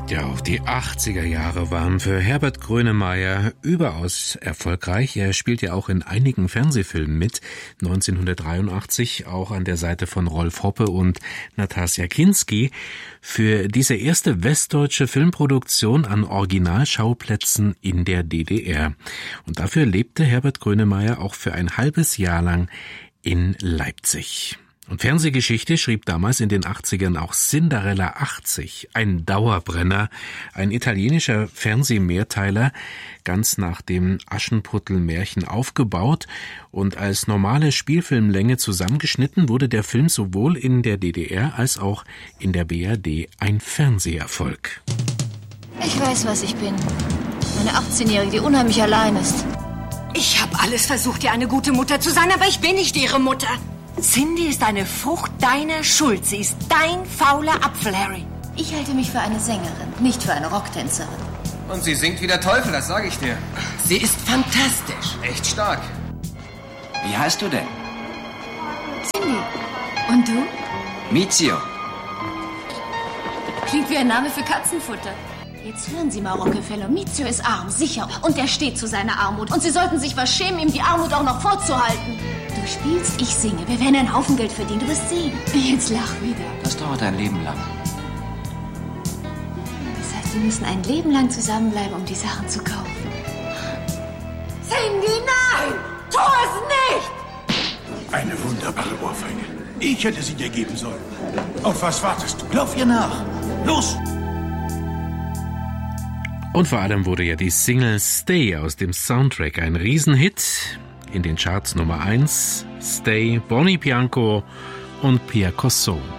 Ja, auch die 80er Jahre waren für Herbert Grönemeyer überaus erfolgreich. Er spielt ja auch in einigen Fernsehfilmen mit. 1983 auch an der Seite von Rolf Hoppe und Natasja Kinski. Für diese erste westdeutsche Filmproduktion an Originalschauplätzen in der DDR. Und dafür lebte Herbert Grönemeyer auch für ein halbes Jahr lang in Leipzig. Und Fernsehgeschichte schrieb damals in den 80ern auch Cinderella 80, ein Dauerbrenner, ein italienischer Fernsehmehrteiler, ganz nach dem Aschenputtel-Märchen aufgebaut und als normale Spielfilmlänge zusammengeschnitten, wurde der Film sowohl in der DDR als auch in der BRD ein Fernseherfolg. Ich weiß, was ich bin. Eine 18-Jährige, die unheimlich allein ist. Ich habe alles versucht, dir eine gute Mutter zu sein, aber ich bin nicht ihre Mutter. Cindy ist eine Frucht deiner Schuld. Sie ist dein fauler Apfel, Harry. Ich halte mich für eine Sängerin, nicht für eine Rocktänzerin. Und sie singt wie der Teufel, das sage ich dir. Sie ist fantastisch. Echt stark. Wie heißt du denn? Cindy. Und du? Mizio. Klingt wie ein Name für Katzenfutter. Jetzt hören Sie mal, Rockefeller. Mizio ist arm, sicher. Und er steht zu seiner Armut. Und Sie sollten sich was schämen, ihm die Armut auch noch vorzuhalten. Du spielst, ich singe. Wir werden einen Haufen Geld verdienen. Du wirst sehen. Jetzt lach wieder. Das dauert ein Leben lang. Das heißt, wir müssen ein Leben lang zusammenbleiben, um die Sachen zu kaufen. Cindy, nein! Tu es nicht! Eine wunderbare Ohrfeige. Ich hätte sie dir geben sollen. Auf was wartest du? Lauf ihr nach. Los! Und vor allem wurde ja die Single Stay aus dem Soundtrack ein Riesenhit. In den Charts Nummer 1, Stay, Bonnie Bianco und Pierre Cosson.